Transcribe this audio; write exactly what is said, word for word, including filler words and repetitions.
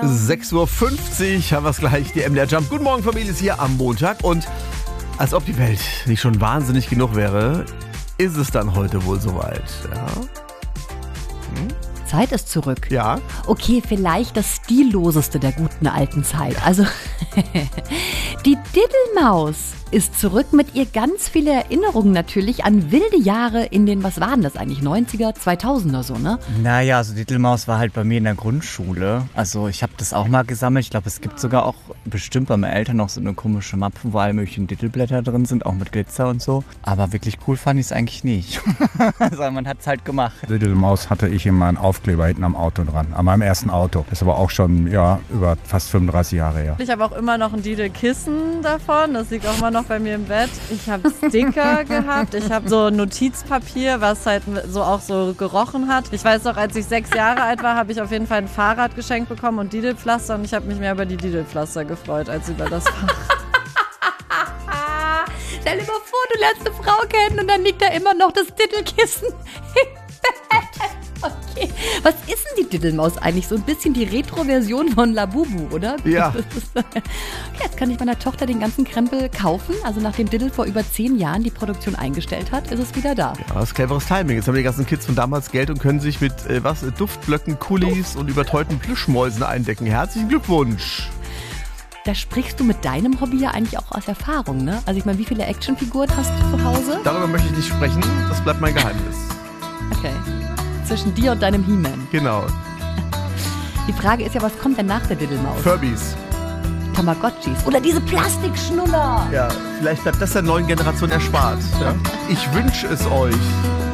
sechs Uhr fünfzig haben wir es gleich, die M D R Jump. Guten Morgen, Familie, ist hier am Montag. Und als ob die Welt nicht schon wahnsinnig genug wäre, ist es dann heute wohl soweit. Ja? Hm? Zeit ist zurück. Ja. Okay, vielleicht das Stilloseste der guten alten Zeit. Also, die Diddelmaus ist zurück mit ihr ganz viele Erinnerungen natürlich an wilde Jahre in den, was waren das eigentlich, neunziger, zweitausender so, ne? Naja, also Diddelmaus war halt bei mir in der Grundschule. Also ich habe das auch mal gesammelt. Ich glaube, es gibt sogar auch bestimmt bei meinen Eltern noch so eine komische Mappe, wo alle möglichen Diddleblätter drin sind, auch mit Glitzer und so. Aber wirklich cool fand ich es eigentlich nicht. Also man hat es halt gemacht. Diddelmaus hatte ich immer einen Aufkleber hinten am Auto dran, an meinem ersten Auto. Das ist aber auch schon ja, über fast fünfunddreißig Jahre her. Ich habe auch immer noch ein Diddle-Kissen davon, das liegt auch immer noch bei mir im Bett. Ich habe Sticker gehabt, ich habe so Notizpapier, was halt so auch so gerochen hat. Ich weiß noch, als ich sechs Jahre alt war, habe ich auf jeden Fall ein Fahrrad geschenkt bekommen und Diddlepflaster und ich habe mich mehr über die Diddlepflaster gefreut, als über das Fahrrad. Stell dir mal vor, du lernst eine Frau kennen und dann liegt da immer noch das Diddlekissen im Bett. Okay. Was ist denn die Diddelmaus eigentlich? So ein bisschen die Retro-Version von Labubu, oder? Ja. Okay, jetzt kann ich meiner Tochter den ganzen Krempel kaufen. Also nachdem Diddle vor über zehn Jahren die Produktion eingestellt hat, ist es wieder da. Ja, das ist cleveres Timing. Jetzt haben die ganzen Kids von damals Geld und können sich mit äh, was Duftblöcken, Kulis und überteuerten Plüschmäusen eindecken. Herzlichen Glückwunsch. Da sprichst du mit deinem Hobby ja eigentlich auch aus Erfahrung, ne? Also ich meine, wie viele Actionfiguren hast du zu Hause? Darüber möchte ich nicht sprechen. Das bleibt mein Geheimnis. Okay. Zwischen dir und deinem He-Man. Genau. Die Frage ist ja, was kommt denn nach der Diddelmaus? Furbies. Tamagotchis. Oder diese Plastikschnuller. Ja, vielleicht bleibt das der neuen Generation erspart. Ja? Ich wünsche es euch.